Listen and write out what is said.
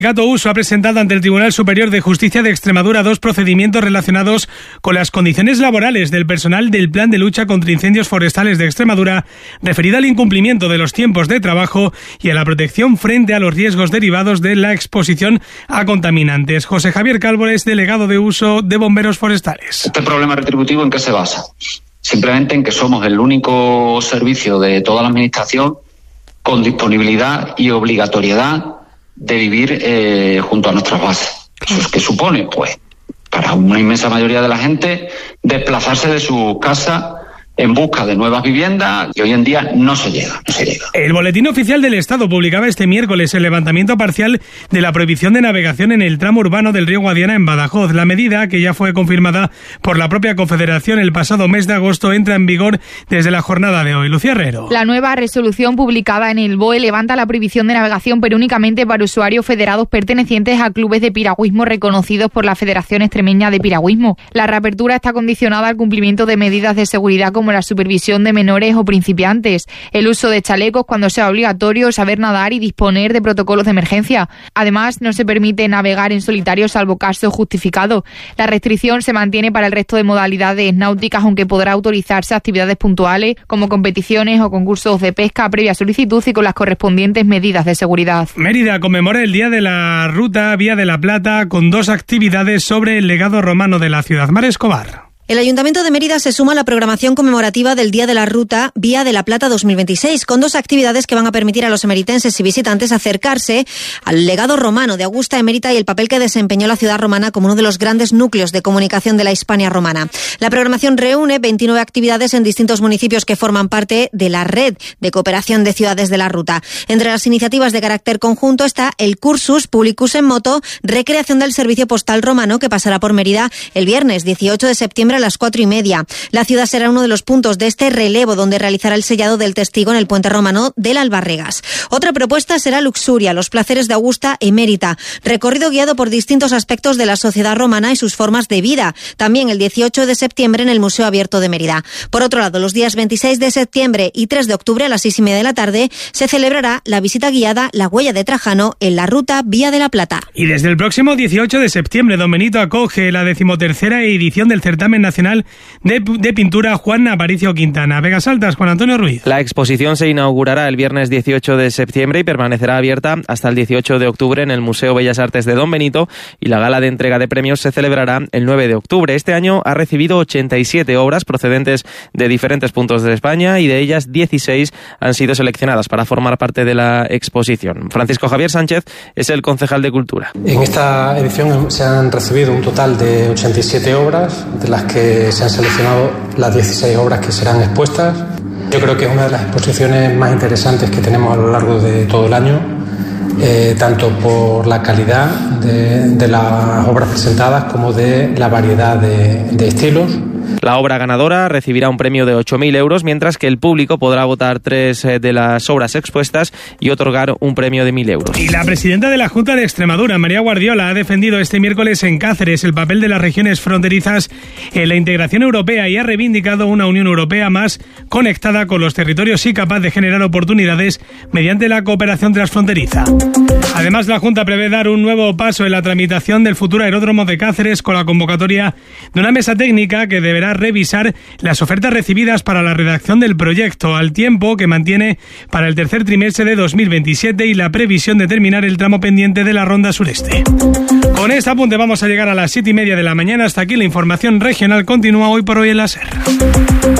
Gato Uso ha presentado ante el Tribunal Superior de Justicia de Extremadura 2 procedimientos relacionados con las condiciones laborales del personal del Plan de Lucha contra Incendios Forestales de Extremadura, referido al incumplimiento de los tiempos de trabajo y a la protección frente a los riesgos derivados de la exposición a contaminantes. José Javier Calvo es delegado de Uso de Bomberos Forestales. ¿Este problema retributivo en qué se basa? Simplemente en que somos el único servicio de toda la Administración con disponibilidad y obligatoriedad de vivir junto a nuestras bases. ¿Eso es qué supone? Pues para una inmensa mayoría de la gente desplazarse de su casa en busca de nuevas viviendas, y hoy en día no se llega. El Boletín Oficial del Estado publicaba este miércoles el levantamiento parcial de la prohibición de navegación en el tramo urbano del río Guadiana en Badajoz. La medida, que ya fue confirmada por la propia Confederación el pasado mes de agosto, entra en vigor desde la jornada de hoy. Lucía Herrero. La nueva resolución publicada en el BOE levanta la prohibición de navegación, pero únicamente para usuarios federados pertenecientes a clubes de piragüismo reconocidos por la Federación Extremeña de Piragüismo. La reapertura está condicionada al cumplimiento de medidas de seguridad como la supervisión de menores o principiantes, el uso de chalecos cuando sea obligatorio, saber nadar y disponer de protocolos de emergencia. Además, no se permite navegar en solitario salvo caso justificado. La restricción se mantiene para el resto de modalidades náuticas, aunque podrá autorizarse actividades puntuales como competiciones o concursos de pesca previa solicitud y con las correspondientes medidas de seguridad. Mérida conmemora el Día de la Ruta Vía de la Plata con 2 actividades sobre el legado romano de la ciudad. Mar Escobar. El Ayuntamiento de Mérida se suma a la programación conmemorativa del Día de la Ruta Vía de la Plata 2026, con 2 actividades que van a permitir a los emeritenses y visitantes acercarse al legado romano de Augusta Emérita y el papel que desempeñó la ciudad romana como uno de los grandes núcleos de comunicación de la Hispania romana. La programación reúne 29 actividades en distintos municipios que forman parte de la red de cooperación de ciudades de la ruta. Entre las iniciativas de carácter conjunto está el Cursus Publicus en Moto, recreación del servicio postal romano, que pasará por Mérida el viernes 18 de septiembre a las 4:30. La ciudad será uno de los puntos de este relevo, donde realizará el sellado del testigo en el puente romano del Albarregas. Otra propuesta será Luxuria, los placeres de Augusta Emérita, recorrido guiado por distintos aspectos de la sociedad romana y sus formas de vida, también el 18 de septiembre en el Museo Abierto de Mérida. Por otro lado, los días 26 de septiembre y 3 de octubre a las 6:30 de la tarde se celebrará la visita guiada La Huella de Trajano en la ruta Vía de la Plata. Y desde el próximo 18 de septiembre, Don Benito acoge la 13ª edición del certamen nacional de pintura Juan Aparicio Quintana. Vegas Altas, Juan Antonio Ruiz. La exposición se inaugurará el viernes 18 de septiembre y permanecerá abierta hasta el 18 de octubre en el Museo Bellas Artes de Don Benito, y la gala de entrega de premios se celebrará el 9 de octubre. Este año ha recibido 87 obras procedentes de diferentes puntos de España, y de ellas 16 han sido seleccionadas para formar parte de la exposición. Francisco Javier Sánchez es el concejal de Cultura. En esta edición se han recibido un total de 87 obras, de las que se han seleccionado las 16 obras que serán expuestas. Yo creo que es una de las exposiciones más interesantes que tenemos a lo largo de todo el año, tanto por la calidad de las obras presentadas como de la variedad de estilos. La obra ganadora recibirá un premio de 8.000 euros, mientras que el público podrá votar 3 de las obras expuestas y otorgar un premio de 1.000 euros. Y la presidenta de la Junta de Extremadura, María Guardiola, ha defendido este miércoles en Cáceres el papel de las regiones fronterizas en la integración europea y ha reivindicado una Unión Europea más conectada con los territorios y capaz de generar oportunidades mediante la cooperación transfronteriza. Además, la Junta prevé dar un nuevo paso en la tramitación del futuro aeródromo de Cáceres con la convocatoria de una mesa técnica que deberá revisar las ofertas recibidas para la redacción del proyecto, al tiempo que mantiene para el tercer trimestre de 2027 y la previsión de terminar el tramo pendiente de la Ronda Sureste. Con este apunte vamos a llegar a las 7:30 de la mañana. Hasta aquí la información regional. Continúa Hoy por Hoy en la SER.